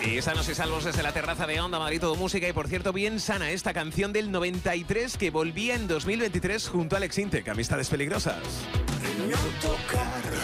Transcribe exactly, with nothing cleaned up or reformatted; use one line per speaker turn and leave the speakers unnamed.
Y sanos y salvos desde la terraza de Onda Madrid Todo Música. Y por cierto, bien sana esta canción del noventa y tres que volvía en dos mil veintitrés junto a Alex Intec, Amistades Peligrosas.